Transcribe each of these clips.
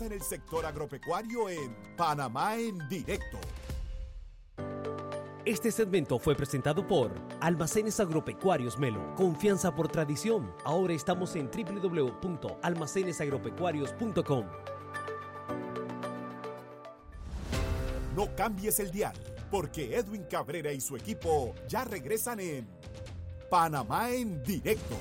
En el sector agropecuario en Panamá en Directo. Este segmento fue presentado por Almacenes Agropecuarios Melo. Confianza por tradición. Ahora estamos en www.almacenesagropecuarios.com. No cambies el dial, porque Edwin Cabrera y su equipo ya regresan en Panamá en Directo.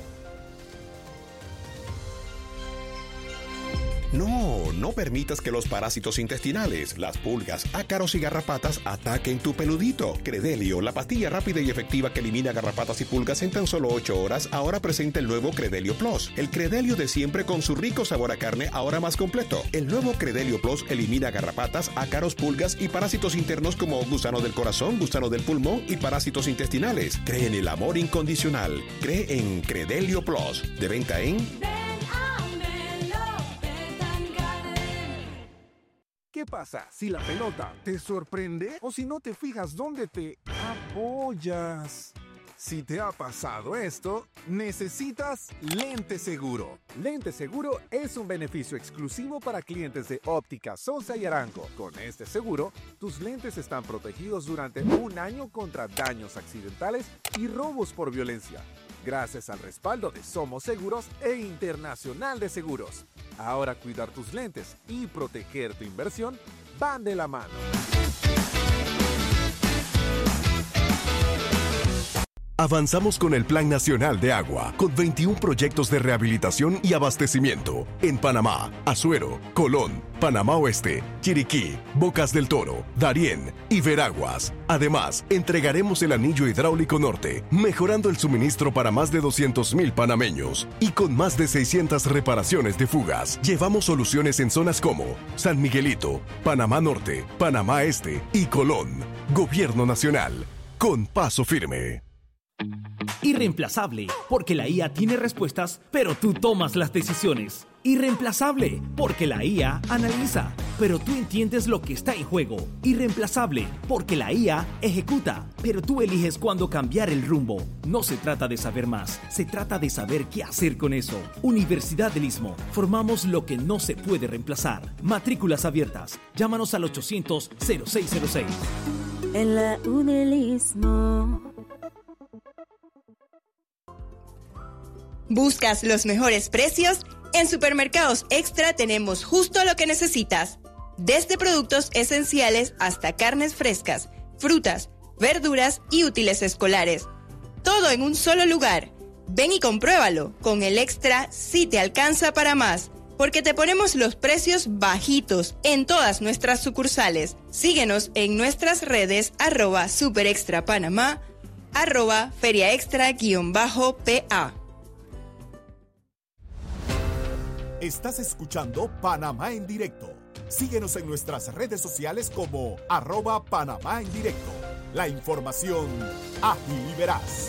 No permitas que los parásitos intestinales, las pulgas, ácaros y garrapatas ataquen tu peludito. Credelio, la pastilla rápida y efectiva que elimina garrapatas y pulgas en tan solo 8 horas, ahora presenta el nuevo Credelio Plus. El Credelio de siempre con su rico sabor a carne, ahora más completo. El nuevo Credelio Plus elimina garrapatas, ácaros, pulgas y parásitos internos como gusano del corazón, gusano del pulmón y parásitos intestinales. Cree en el amor incondicional. Cree en Credelio Plus. De venta en... ¿Qué pasa si la pelota te sorprende o si no te fijas dónde te apoyas? Si te ha pasado esto, necesitas Lente Seguro. Lente Seguro es un beneficio exclusivo para clientes de Óptica Sosa y Arango. Con este seguro, tus lentes están protegidos durante 1 año contra daños accidentales y robos por violencia, gracias al respaldo de Somos Seguros e Internacional de Seguros. Ahora cuidar tus lentes y proteger tu inversión van de la mano. Avanzamos con el Plan Nacional de Agua, con 21 proyectos de rehabilitación y abastecimiento en Panamá, Azuero, Colón, Panamá Oeste, Chiriquí, Bocas del Toro, Darién y Veraguas. Además, entregaremos el anillo hidráulico norte, mejorando el suministro para más de 200,000 panameños. Y con más de 600 reparaciones de fugas, llevamos soluciones en zonas como San Miguelito, Panamá Norte, Panamá Este y Colón. Gobierno Nacional, con paso firme. Irreemplazable, porque la IA tiene respuestas, pero tú tomas las decisiones. Irreemplazable, porque la IA analiza, pero tú entiendes lo que está en juego. Irreemplazable, porque la IA ejecuta, pero tú eliges cuándo cambiar el rumbo. No se trata de saber más, se trata de saber qué hacer con eso. Universidad del Istmo, formamos lo que no se puede reemplazar. Matrículas abiertas, llámanos al 800-0606. En la del Istmo. ¿Buscas los mejores precios? En Supermercados Extra tenemos justo lo que necesitas. Desde productos esenciales hasta carnes frescas, frutas, verduras y útiles escolares. Todo en un solo lugar. Ven y compruébalo. Con el Extra sí te alcanza para más, porque te ponemos los precios bajitos en todas nuestras sucursales. Síguenos en nuestras redes @superextrapanamá, @feriaextra_PA. Estás escuchando Panamá en Directo. Síguenos en nuestras redes sociales como @Panamá en Directo. La información ágil y veraz.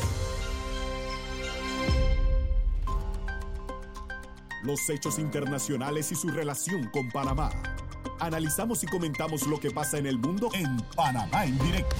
Los hechos internacionales y su relación con Panamá. Analizamos y comentamos lo que pasa en el mundo en Panamá en Directo.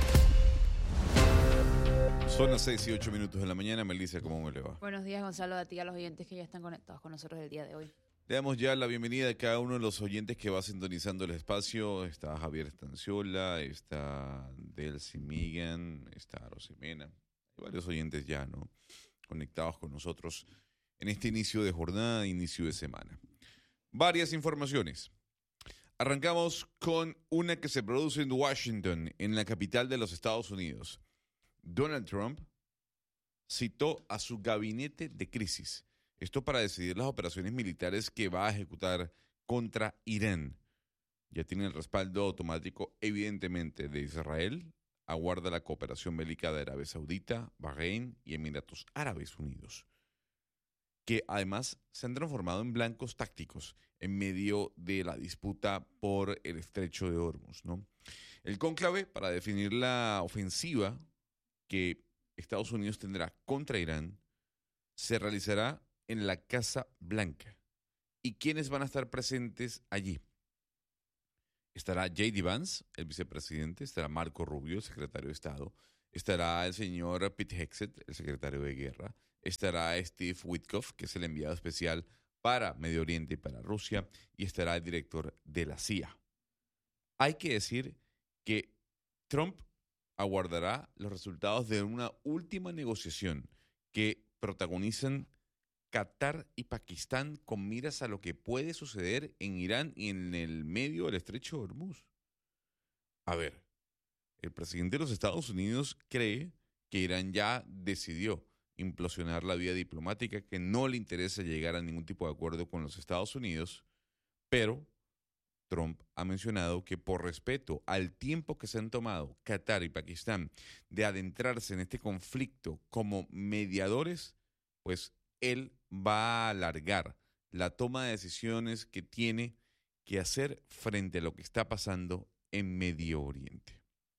Son las 6:08 de la mañana. Melissa, ¿cómo me le va? Buenos días, Gonzalo, a ti y a los oyentes que ya están conectados con nosotros el día de hoy. Le damos ya la bienvenida a cada uno de los oyentes que va sintonizando el espacio. Está Javier Estanciola, está Delcy Migan, está Rosemena. Hay varios oyentes ya, ¿no?, conectados con nosotros en este inicio de jornada, inicio de semana. Varias informaciones. Arrancamos con una que se produce en Washington, en la capital de los Estados Unidos. Donald Trump citó a su gabinete de crisis. Esto para decidir las operaciones militares que va a ejecutar contra Irán. Ya tiene el respaldo automático, evidentemente, de Israel. Aguarda la cooperación bélica de Arabia Saudita, Bahrein y Emiratos Árabes Unidos, que además se han transformado en blancos tácticos en medio de la disputa por el estrecho de Hormuz, ¿no? El cónclave para definir la ofensiva que Estados Unidos tendrá contra Irán se realizará en la Casa Blanca. ¿Y quiénes van a estar presentes allí? Estará J.D. Vance, el vicepresidente, estará Marco Rubio, el secretario de Estado, estará el señor Pete Hegseth, el secretario de Guerra, estará Steve Witkoff, que es el enviado especial para Medio Oriente y para Rusia, y estará el director de la CIA. Hay que decir que Trump aguardará los resultados de una última negociación que protagonizan Qatar y Pakistán con miras a lo que puede suceder en Irán y en el medio del estrecho de Hormuz. A ver, el presidente de los Estados Unidos cree que Irán ya decidió implosionar la vía diplomática, que no le interesa llegar a ningún tipo de acuerdo con los Estados Unidos, pero Trump ha mencionado que por respeto al tiempo que se han tomado Qatar y Pakistán de adentrarse en este conflicto como mediadores, pues él va a alargar la toma de decisiones que tiene que hacer frente a lo que está pasando en Medio Oriente.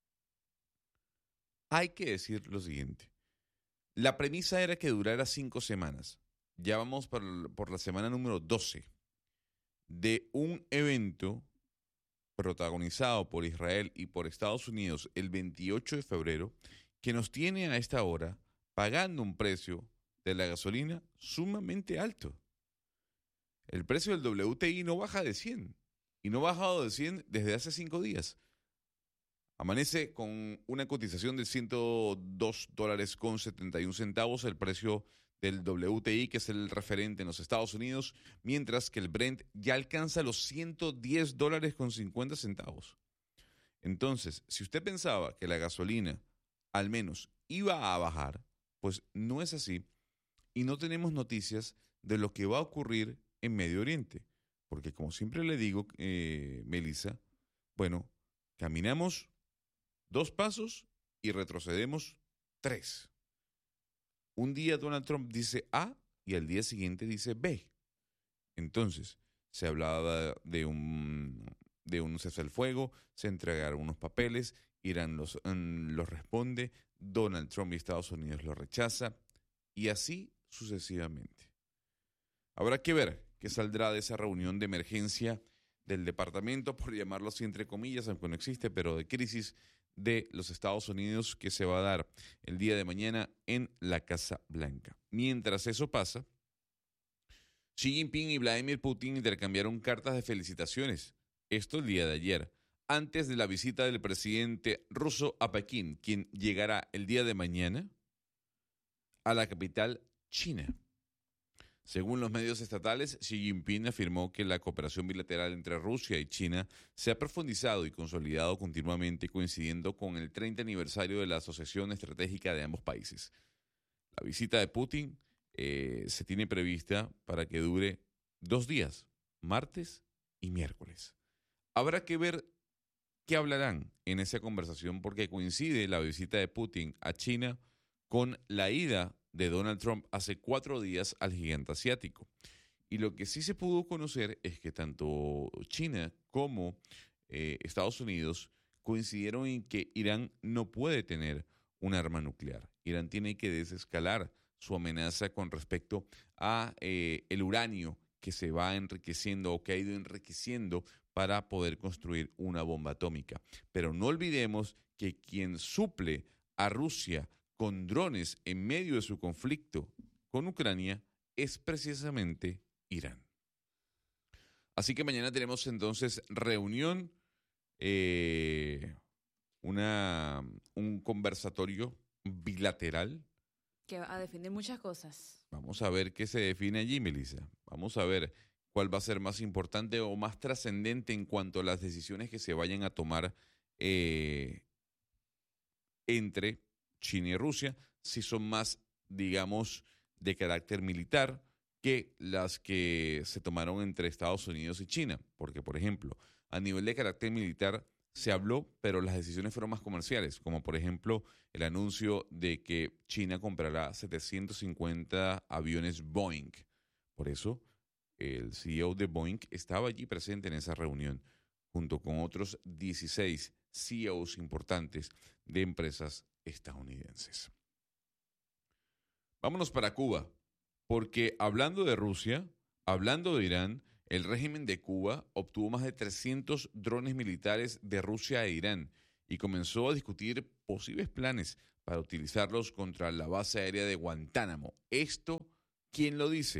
Hay que decir lo siguiente. La premisa era que durara 5 semanas. Ya vamos por la semana número 12 de un evento protagonizado por Israel y por Estados Unidos el 28 de febrero, que nos tiene a esta hora pagando un precio de la gasolina sumamente alto. El precio del WTI no baja de 100 y no ha bajado de 100 desde hace 5 días. Amanece con una cotización de $102.71 el precio del WTI, que es el referente en los Estados Unidos, mientras que el Brent ya alcanza los $110.50. Entonces, si usted pensaba que la gasolina al menos iba a bajar, pues no es así, y no tenemos noticias de lo que va a ocurrir en Medio Oriente, porque como siempre le digo, Melissa, bueno, caminamos 2 pasos y retrocedemos 3. Un día Donald Trump dice A y al día siguiente dice B. Entonces, se hablaba de un cese al fuego, se entregaron unos papeles, Irán los responde, Donald Trump y Estados Unidos los rechaza, y así sucesivamente. Habrá que ver qué saldrá de esa reunión de emergencia del departamento, por llamarlo así entre comillas, aunque no existe, pero de crisis de los Estados Unidos, que se va a dar el día de mañana en la Casa Blanca. Mientras eso pasa, Xi Jinping y Vladimir Putin intercambiaron cartas de felicitaciones, esto el día de ayer, antes de la visita del presidente ruso a Pekín, quien llegará el día de mañana a la capital china. Según los medios estatales, Xi Jinping afirmó que la cooperación bilateral entre Rusia y China se ha profundizado y consolidado continuamente, coincidiendo con el 30 aniversario de la Asociación Estratégica de ambos países. La visita de Putin se tiene prevista para que dure 2 días, martes y miércoles. Habrá que ver qué hablarán en esa conversación, porque coincide la visita de Putin a China con la ida de Donald Trump hace 4 días al gigante asiático. Y lo que sí se pudo conocer es que tanto China como Estados Unidos coincidieron en que Irán no puede tener un arma nuclear. Irán tiene que desescalar su amenaza con respecto a el uranio que se va enriqueciendo o que ha ido enriqueciendo para poder construir una bomba atómica. Pero no olvidemos que quien suple a Rusia con drones en medio de su conflicto con Ucrania es precisamente Irán. Así que mañana tenemos entonces reunión, un conversatorio bilateral. Que va a definir muchas cosas. Vamos a ver qué se define allí, Melissa. Vamos a ver cuál va a ser más importante o más trascendente en cuanto a las decisiones que se vayan a tomar entre China y Rusia, si son más, digamos, de carácter militar que las que se tomaron entre Estados Unidos y China. Porque, por ejemplo, a nivel de carácter militar se habló, pero las decisiones fueron más comerciales, como por ejemplo el anuncio de que China comprará 750 aviones Boeing. Por eso, el CEO de Boeing estaba allí presente en esa reunión, junto con otros 16 CEOs importantes de empresas estadounidenses. Vámonos para Cuba, porque hablando de Rusia, hablando de Irán, el régimen de Cuba obtuvo más de 300 drones militares de Rusia e Irán y comenzó a discutir posibles planes para utilizarlos contra la base aérea de Guantánamo. ¿Esto quién lo dice?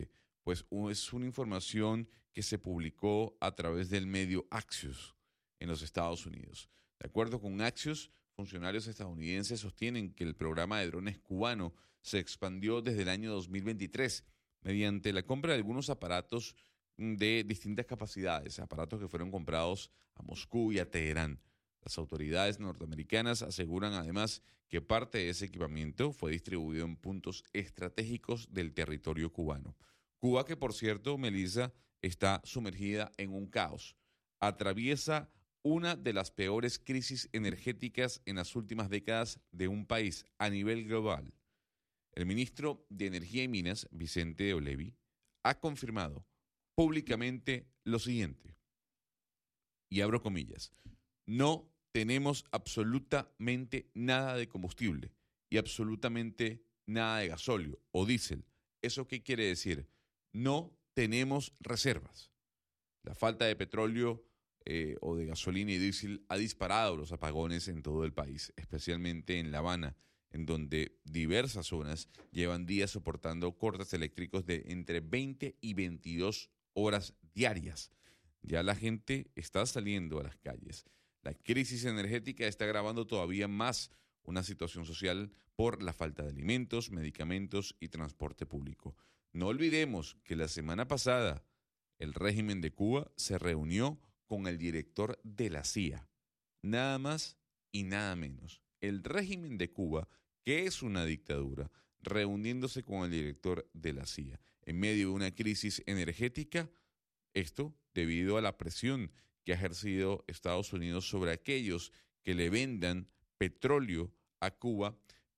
Pues es una información que se publicó a través del medio Axios en los Estados Unidos. De acuerdo con Axios, funcionarios estadounidenses sostienen que el programa de drones cubano se expandió desde el año 2023 mediante la compra de algunos aparatos de distintas capacidades, aparatos que fueron comprados a Moscú y a Teherán. Las autoridades norteamericanas aseguran además que parte de ese equipamiento fue distribuido en puntos estratégicos del territorio cubano. Cuba, que por cierto, Melissa, está sumergida en un caos. Atraviesa una de las peores crisis energéticas en las últimas décadas de un país a nivel global. El ministro de Energía y Minas, Vicente de Olevi, ha confirmado públicamente lo siguiente, y abro comillas: no tenemos absolutamente nada de combustible y absolutamente nada de gasóleo o diésel. ¿Eso qué quiere decir? No tenemos reservas. La falta de petróleo o de gasolina y diésel ha disparado los apagones en todo el país, especialmente en La Habana, en donde diversas zonas llevan días soportando cortes eléctricos de entre 20 y 22 horas diarias. Ya la gente está saliendo a las calles. La crisis energética está agravando todavía más una situación social por la falta de alimentos, medicamentos y transporte público. No olvidemos que la semana pasada el régimen de Cuba se reunió con el director de la CIA, nada más y nada menos. El régimen de Cuba, que es una dictadura, reuniéndose con el director de la CIA en medio de una crisis energética, esto debido a la presión que ha ejercido Estados Unidos sobre aquellos que le vendan petróleo a Cuba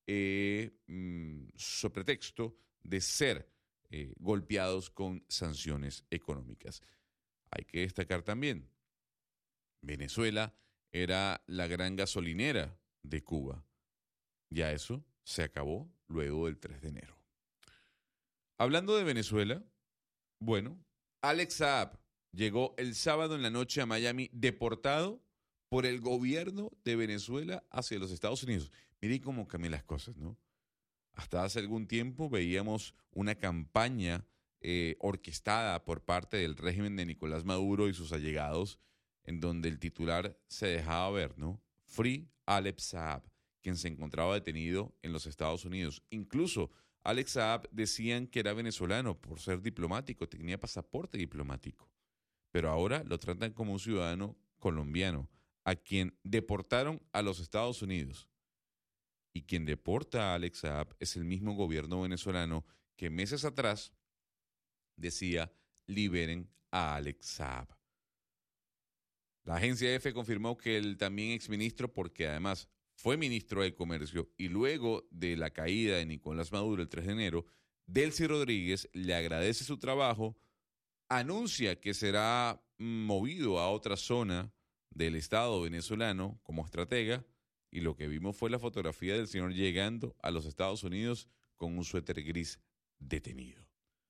sobre pretexto de ser golpeados con sanciones económicas. Hay que destacar también, Venezuela era la gran gasolinera de Cuba. Ya eso se acabó luego del 3 de enero. Hablando de Venezuela, bueno, Alex Saab llegó el sábado en la noche a Miami deportado por el gobierno de Venezuela hacia los Estados Unidos. Miren cómo cambian las cosas, ¿no? Hasta hace algún tiempo veíamos una campaña orquestada por parte del régimen de Nicolás Maduro y sus allegados, en donde el titular se dejaba ver, ¿no? Free Alex Saab, quien se encontraba detenido en los Estados Unidos. Incluso Alex Saab decían que era venezolano por ser diplomático, tenía pasaporte diplomático. Pero ahora lo tratan como un ciudadano colombiano, a quien deportaron a los Estados Unidos. Y quien deporta a Alex Saab es el mismo gobierno venezolano que meses atrás decía: liberen a Alex Saab. La agencia EFE confirmó que el también exministro, porque además fue ministro de Comercio, y luego de la caída de Nicolás Maduro el 3 de enero, Delcy Rodríguez le agradece su trabajo, anuncia que será movido a otra zona del Estado venezolano como estratega, y lo que vimos fue la fotografía del señor llegando a los Estados Unidos con un suéter gris detenido.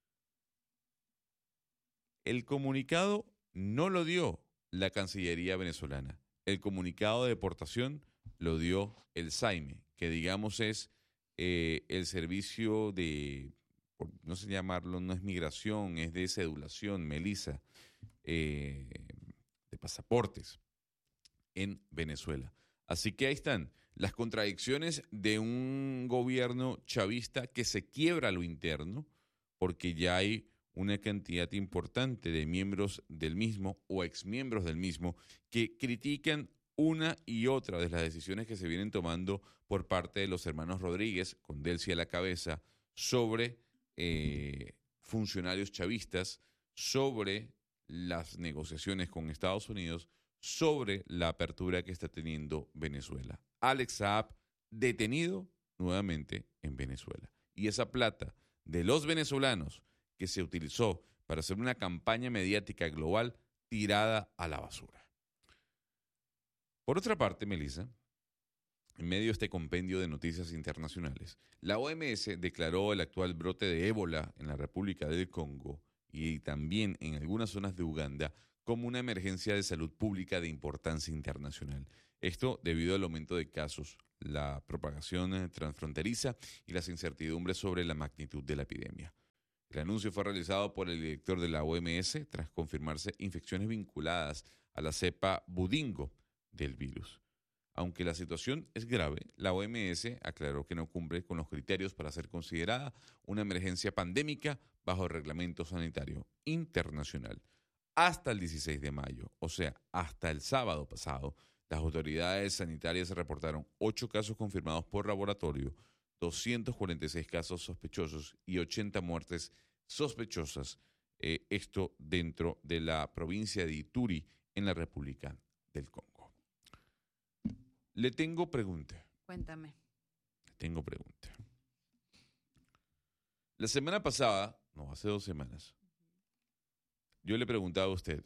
El comunicado no lo dio la Cancillería venezolana. El comunicado de deportación lo dio el SAIME, que digamos es el servicio de, no sé llamarlo, no es migración, es de cedulación, Melissa, de pasaportes en Venezuela. Así que ahí están las contradicciones de un gobierno chavista que se quiebra a lo interno, porque ya hay una cantidad importante de miembros del mismo o exmiembros del mismo que critican una y otra de las decisiones que se vienen tomando por parte de los hermanos Rodríguez, con Delcy a la cabeza, sobre funcionarios chavistas, sobre las negociaciones con Estados Unidos, sobre la apertura que está teniendo Venezuela. Alex Saab detenido nuevamente en Venezuela. Y esa plata de los venezolanos que se utilizó para hacer una campaña mediática global tirada a la basura. Por otra parte, Melissa, en medio de este compendio de noticias internacionales, la OMS declaró el actual brote de ébola en la República del Congo y también en algunas zonas de Uganda como una emergencia de salud pública de importancia internacional. Esto debido al aumento de casos, la propagación transfronteriza y las incertidumbres sobre la magnitud de la epidemia. El anuncio fue realizado por el director de la OMS tras confirmarse infecciones vinculadas a la cepa budingo del virus. Aunque la situación es grave, la OMS aclaró que no cumple con los criterios para ser considerada una emergencia pandémica bajo el reglamento sanitario internacional. Hasta el 16 de mayo, o sea, hasta el sábado pasado, las autoridades sanitarias reportaron 8 casos confirmados por laboratorio, 246 casos sospechosos y 80 muertes sospechosas, esto dentro de la provincia de Ituri, en la República del Congo. Le tengo pregunta. Cuéntame. Le tengo pregunta. La semana pasada, no, hace 2 semanas, yo le preguntaba a usted,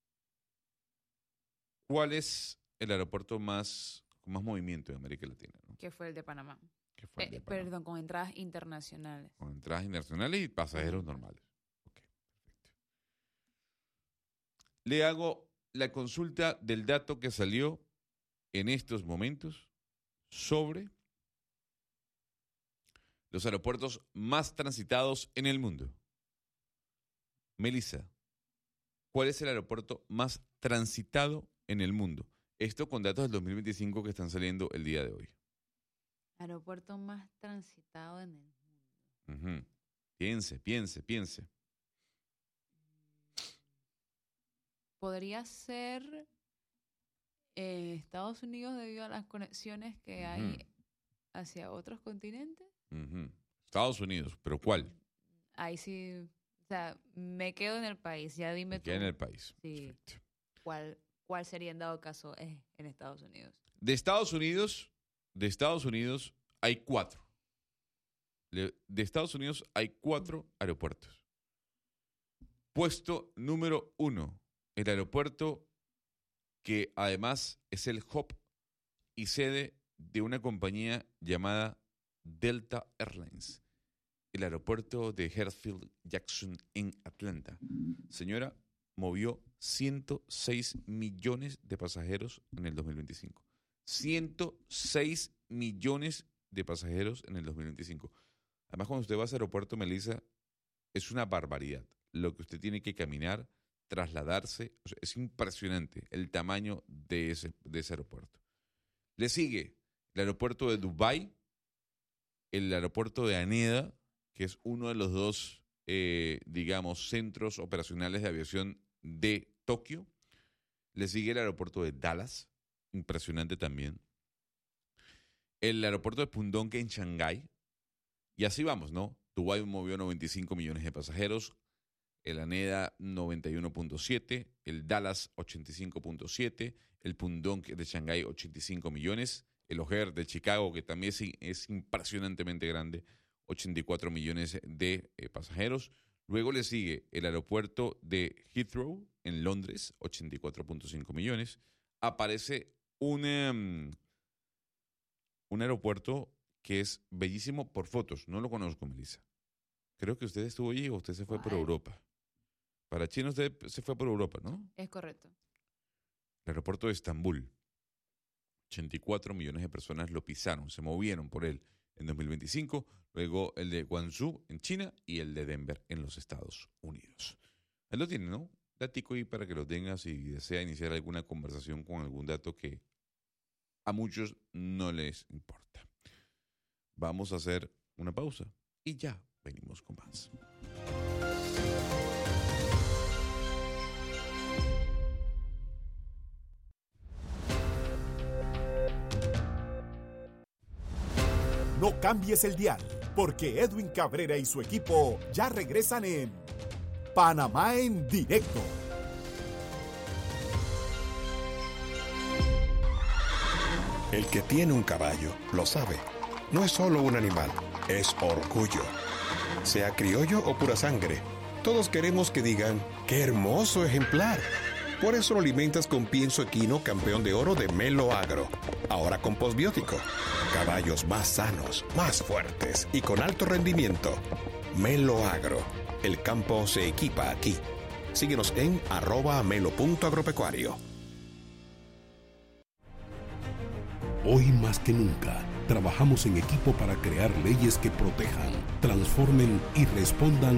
¿cuál es el aeropuerto con más movimiento en América Latina? ¿No? Que fue el de Panamá. ¿Qué fue el de Panamá? Perdón, con entradas internacionales. Con entradas internacionales y pasajeros normales. Okay, perfecto. Le hago la consulta del dato que salió en estos momentos sobre los aeropuertos más transitados en el mundo. Melissa, ¿cuál es el aeropuerto más transitado en el mundo? Esto con datos del 2025 que están saliendo el día de hoy. Aeropuerto más transitado en el mundo. Piense. Podría ser Estados Unidos debido a las conexiones que hay hacia otros continentes. Estados Unidos, ¿pero cuál? Ahí sí, o sea, me quedo en el país, ya dime tú. En el país. Sí. Perfecto. ¿Cuál sería en dado caso en Estados Unidos? De Estados Unidos hay 4. De Estados Unidos hay 4 aeropuertos. Puesto número 1, el aeropuerto que además es el hub y sede de una compañía llamada Delta Airlines, el aeropuerto de Hartsfield-Jackson en Atlanta. Señora, movió 106 millones de pasajeros en el 2025. 106 millones de pasajeros en el 2025. Además, cuando usted va a ese aeropuerto, Melissa, es una barbaridad. Lo que usted tiene que caminar, trasladarse, o sea, es impresionante el tamaño de ese aeropuerto. Le sigue el aeropuerto de Dubái, el aeropuerto de Haneda, que es uno de los 2, centros operacionales de aviación de Tokio. Le sigue el aeropuerto de Dallas, impresionante también. El aeropuerto de Pudong en Shanghái. Y así vamos, ¿no? Dubái movió 95 millones de pasajeros, el Haneda 91.7, el Dallas 85.7, el Pudong de Shanghái 85 millones, el O'Hare de Chicago, que también es impresionantemente grande, 84 millones de pasajeros. Luego le sigue el aeropuerto de Heathrow en Londres, 84.5 millones. Aparece un aeropuerto que es bellísimo por fotos. No lo conozco, Melissa. Creo que usted estuvo allí o usted se fue por Europa. Para China usted se fue por Europa, ¿no? Es correcto. El aeropuerto de Estambul. 84 millones de personas lo pisaron, se movieron por él en 2025. Luego el de Guangzhou en China y el de Denver en los Estados Unidos. Ahí lo tiene, ¿no? Datico ahí para que lo tenga si desea iniciar alguna conversación con algún dato que a muchos no les importa. Vamos a hacer una pausa y ya venimos con más. No cambies el dial, porque Edwin Cabrera y su equipo ya regresan en Panamá en directo. El que tiene un caballo lo sabe. No es solo un animal, es orgullo. Sea criollo o pura sangre, todos queremos que digan, ¡qué hermoso ejemplar! Por eso lo alimentas con pienso equino campeón de oro de Melo Agro. Ahora con postbiótico. Caballos más sanos, más fuertes y con alto rendimiento. Melo Agro. El campo se equipa aquí. Síguenos en @melo.agropecuario. Hoy más que nunca, trabajamos en equipo para crear leyes que protejan, transformen y respondan